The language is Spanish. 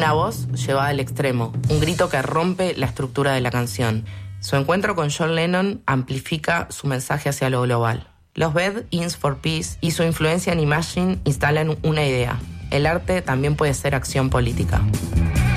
Una voz llevada al extremo, un grito que rompe la estructura de la canción. Su encuentro con John Lennon amplifica su mensaje hacia lo global. Los Bed-Ins for Peace y su influencia en Imagine instalan una idea. El arte también puede ser acción política.